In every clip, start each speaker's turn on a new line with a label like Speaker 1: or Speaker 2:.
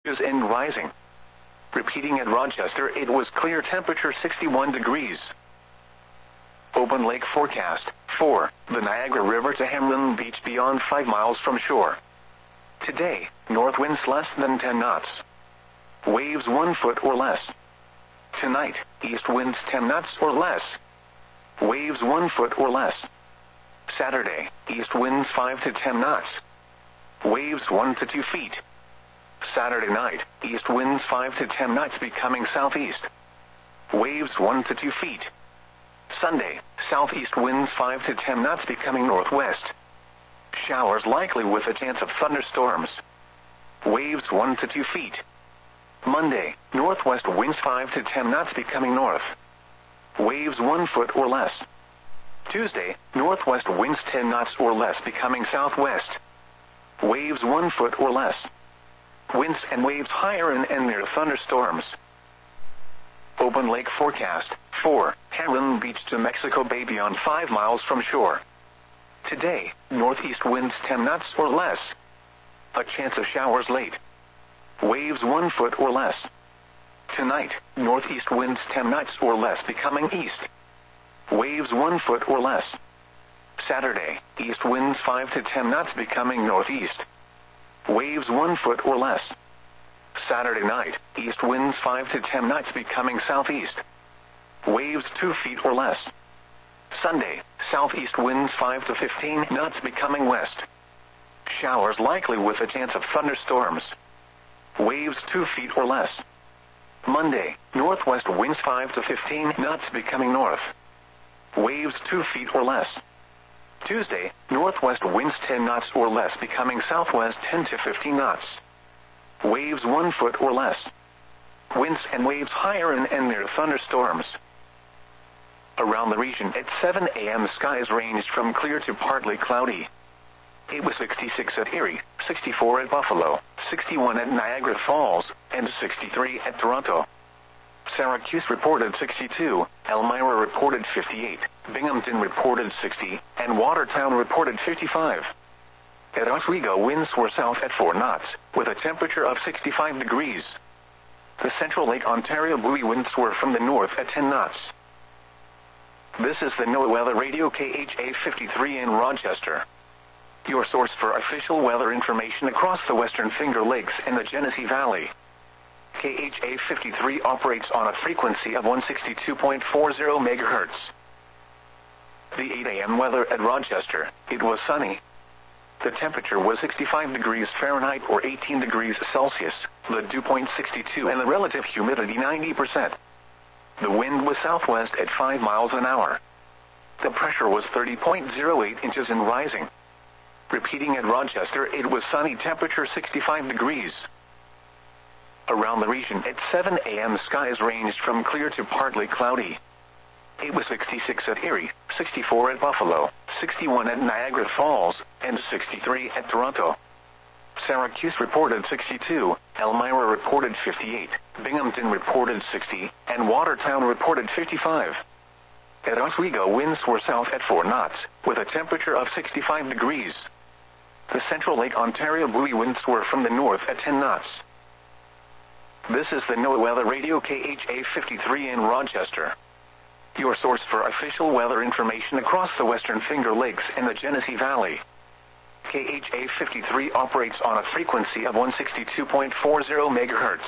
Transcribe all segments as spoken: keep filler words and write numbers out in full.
Speaker 1: and rising. Repeating at Rochester, it was clear, temperature sixty-one degrees. Open lake forecast. four. The Niagara River to Hamlin Beach beyond five miles from shore. Today, north winds less than ten knots. Waves one foot or less. Tonight, east winds ten knots or less. Waves one foot or less. Saturday, east winds five to ten knots. Waves one to two feet. Saturday night, east winds five to ten knots becoming southeast. Waves one to two feet. Sunday, southeast winds five to ten knots becoming northwest. Showers likely with a chance of thunderstorms. Waves one to two feet. Monday, northwest winds five to ten knots becoming north. Waves one foot or less. Tuesday, northwest winds ten knots or less becoming southwest. Waves one foot or less. Winds and waves higher and, and near thunderstorms. Open lake forecast. four. Hamlin Beach to Mexico Bay beyond five miles from shore. Today, northeast winds ten knots or less. A chance of showers late. Waves one foot or less. Tonight, northeast winds ten knots or less becoming east. Waves one foot or less. Saturday, east winds five to ten knots becoming northeast. Waves one foot or less. Saturday night, east winds five to ten knots becoming southeast. Waves two feet or less. Sunday, southeast winds five to fifteen knots becoming west. Showers likely with a chance of thunderstorms. Waves two feet or less. Monday, northwest winds five to fifteen knots becoming north. Waves two feet or less. Tuesday, northwest winds ten knots or less becoming southwest ten to fifteen knots. Waves one foot or less. Winds and waves higher and, and near thunderstorms. Around the region at seven a m skies ranged from clear to partly cloudy. It was sixty-six at Erie, sixty-four at Buffalo, sixty-one at Niagara Falls, and sixty-three at Toronto. Syracuse reported sixty-two, Elmira reported fifty-eight, Binghamton reported sixty, and Watertown reported fifty-five. At Oswego, winds were south at four knots, with a temperature of sixty-five degrees. The Central Lake Ontario buoy winds were from the north at ten knots. This is the NOAA Weather Radio K H A fifty-three in Rochester. Your source for official weather information across the Western Finger Lakes and the Genesee Valley. K H A fifty-three operates on a frequency of one sixty-two point four zero megahertz. The eight a m weather at Rochester, it was sunny. The temperature was sixty-five degrees Fahrenheit or eighteen degrees Celsius, the dew point sixty-two and the relative humidity ninety percent. The wind was southwest at five miles an hour. The pressure was thirty point zero eight inches and rising. Repeating at Rochester, it was sunny, temperature sixty-five degrees. Around the region at seven a m skies ranged from clear to partly cloudy. It was sixty-six at Erie, sixty-four at Buffalo, sixty-one at Niagara Falls, and sixty-three at Toronto. Syracuse reported sixty-two, Elmira reported fifty-eight, Binghamton reported sixty, and Watertown reported fifty-five. At Oswego, winds were south at four knots, with a temperature of sixty-five degrees. The Central Lake Ontario buoy winds were from the north at ten knots. This is the NOAA Weather Radio K H A fifty-three in Rochester. Your source for official weather information across the Western Finger Lakes and the Genesee Valley. K H A fifty-three operates on a frequency of one sixty-two point four zero megahertz.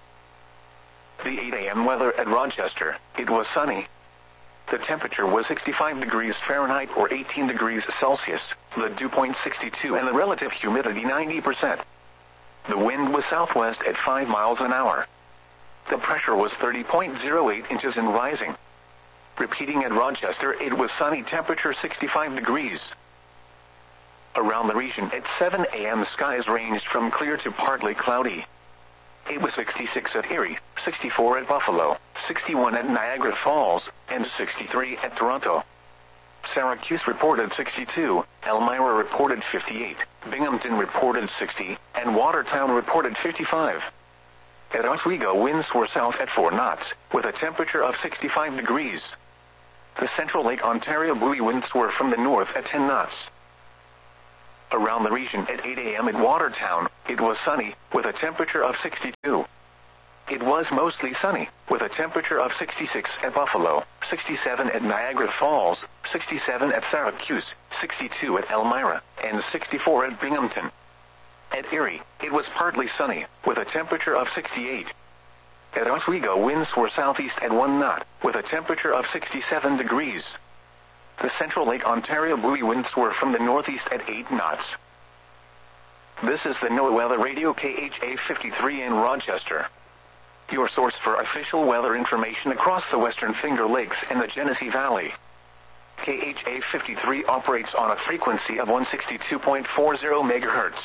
Speaker 1: The eight a m weather at Rochester, it was sunny. The temperature was sixty-five degrees Fahrenheit or eighteen degrees Celsius, the dew point sixty-two and the relative humidity ninety percent. The wind was southwest at five miles an hour. The pressure was thirty point zero eight inches and rising. Repeating at Rochester, it was sunny, temperature sixty-five degrees. Around the region at seven a m skies ranged from clear to partly cloudy. It was sixty-six at Erie, sixty-four at Buffalo, sixty-one at Niagara Falls, and sixty-three at Toronto. Syracuse reported sixty-two, Elmira reported fifty-eight, Binghamton reported sixty, and Watertown reported fifty-five. At Oswego, winds were south at four knots, with a temperature of sixty-five degrees. The Central Lake Ontario buoy winds were from the north at ten knots. Around the region at eight a m in Watertown, it was sunny, with a temperature of sixty-two. It was mostly sunny, with a temperature of sixty-six at Buffalo, sixty-seven at Niagara Falls, sixty-seven at Syracuse, sixty-two at Elmira, and sixty-four at Binghamton. At Erie, it was partly sunny, with a temperature of sixty-eight. At Oswego, winds were southeast at one knot, with a temperature of sixty-seven degrees. The Central Lake Ontario buoy winds were from the northeast at eight knots. This is the NOAA Weather Radio K H A fifty-three in Rochester, your source for official weather information across the Western Finger Lakes and the Genesee Valley. K H A fifty-three operates on a frequency of one sixty-two point four zero megahertz.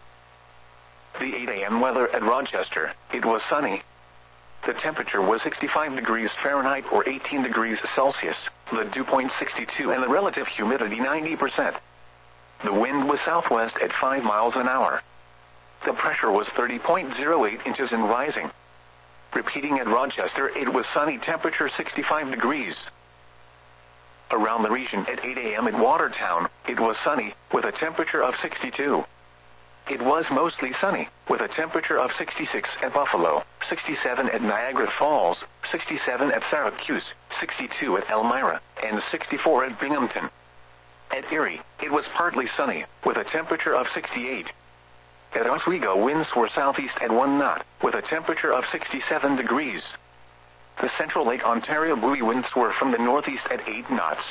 Speaker 1: The eight a m weather at Rochester, it was sunny. The temperature was sixty-five degrees Fahrenheit or eighteen degrees Celsius, the dew point sixty-two and the relative humidity ninety percent. The wind was southwest at five miles an hour. The pressure was thirty point zero eight inches and rising. Repeating at Rochester, it was sunny, temperature sixty-five degrees. Around the region at eight a m in Watertown, it was sunny, with a temperature of sixty-two. It was mostly sunny, with a temperature of sixty-six at Buffalo, sixty-seven at Niagara Falls, sixty-seven at Syracuse, sixty-two at Elmira, and sixty-four at Binghamton. At Erie, it was partly sunny, with a temperature of sixty-eight. At Oswego, winds were southeast at one knot, with a temperature of sixty-seven degrees. The Central Lake Ontario buoy winds were from the northeast at eight knots.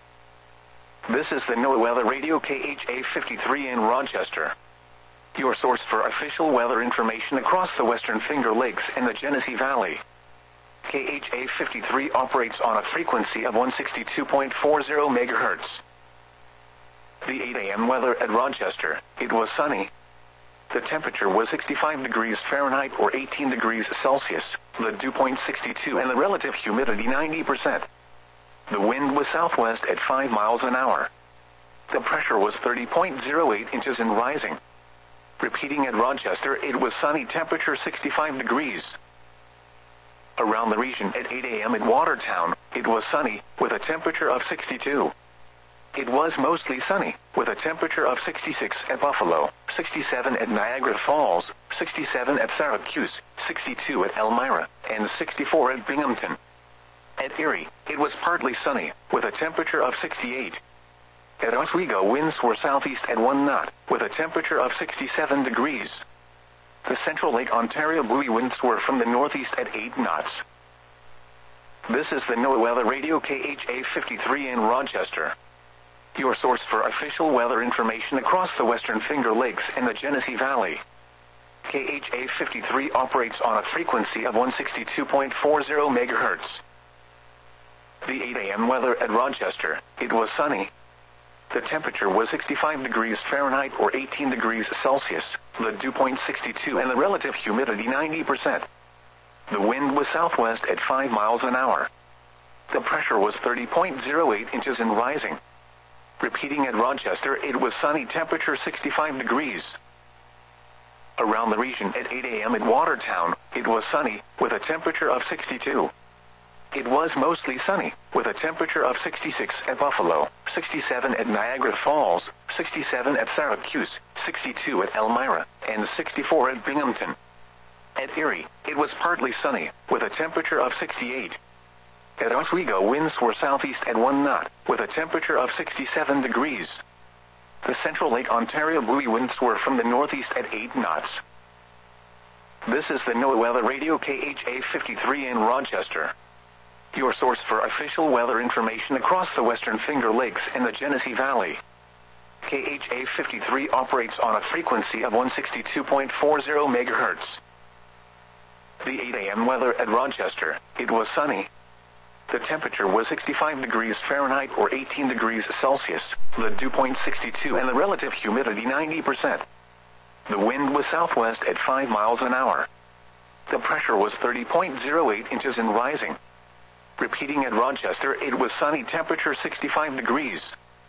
Speaker 1: This is the NOAA Weather Radio K H A fifty-three in Rochester, your source for official weather information across the Western Finger Lakes and the Genesee Valley. K H A fifty-three operates on a frequency of one sixty-two point four zero megahertz. The eight a m weather at Rochester, it was sunny. The temperature was sixty-five degrees Fahrenheit or eighteen degrees Celsius, the dew point sixty-two and the relative humidity ninety percent. The wind was southwest at five miles an hour. The pressure was thirty point zero eight inches and rising. Repeating at Rochester, it was sunny, temperature sixty-five degrees. Around the region at eight a m in Watertown, it was sunny, with a temperature of sixty-two. It was mostly sunny, with a temperature of sixty-six at Buffalo, sixty-seven at Niagara Falls, sixty-seven at Syracuse, sixty-two at Elmira, and sixty-four at Binghamton. At Erie, it was partly sunny, with a temperature of sixty-eight. At Oswego, winds were southeast at one knot, with a temperature of sixty-seven degrees. The Central Lake Ontario buoy winds were from the northeast at eight knots. This is the NOAA Weather Radio K H A fifty-three in Rochester, your source for official weather information across the Western Finger Lakes and the Genesee Valley. K H A fifty-three operates on a frequency of one sixty-two point four zero megahertz. The eight a m weather at Rochester, it was sunny. The temperature was sixty-five degrees Fahrenheit or eighteen degrees Celsius, the dew point sixty-two and the relative humidity ninety percent. The wind was southwest at five miles an hour. The pressure was thirty point zero eight inches and rising. Repeating at Rochester, it was sunny, temperature sixty-five degrees. Around the region at eight a m in Watertown, it was sunny, with a temperature of sixty-two. It was mostly sunny, with a temperature of sixty-six at Buffalo, sixty-seven at Niagara Falls, sixty-seven at Syracuse, sixty-two at Elmira, and sixty-four at Binghamton. At Erie, it was partly sunny, with a temperature of sixty-eight. At Oswego, winds were southeast at one knot, with a temperature of sixty-seven degrees. The Central Lake Ontario buoy winds were from the northeast at eight knots. This is the NOAA Weather Radio K H A fifty-three in Rochester, your source for official weather information across the Western Finger Lakes and the Genesee Valley. K H A fifty-three operates on a frequency of one sixty-two point four zero megahertz. The eight a m weather at Rochester, it was sunny. The temperature was sixty-five degrees Fahrenheit or eighteen degrees Celsius, the dew point sixty-two and the relative humidity ninety percent. The wind was southwest at five miles an hour. The pressure was thirty point zero eight inches and rising. Repeating at Rochester, it was sunny, temperature sixty-five degrees.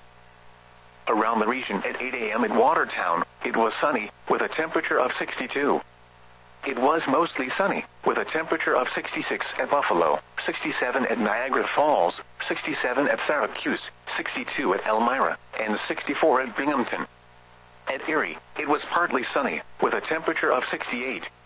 Speaker 1: Around the region at eight a m in Watertown, it was sunny, with a temperature of sixty-two. It was mostly sunny, with a temperature of sixty-six at Buffalo, sixty-seven at Niagara Falls, sixty-seven at Syracuse, sixty-two at Elmira, and sixty-four at Binghamton. At Erie, it was partly sunny, with a temperature of sixty-eight.